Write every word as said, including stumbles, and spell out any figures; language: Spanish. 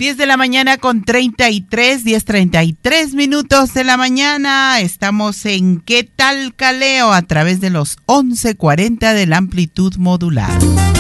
diez de la mañana con treinta y tres, diez treinta y tres minutos de la mañana. Estamos en ¿Qué tal Caleo? A través de los once cuarenta de la amplitud modular.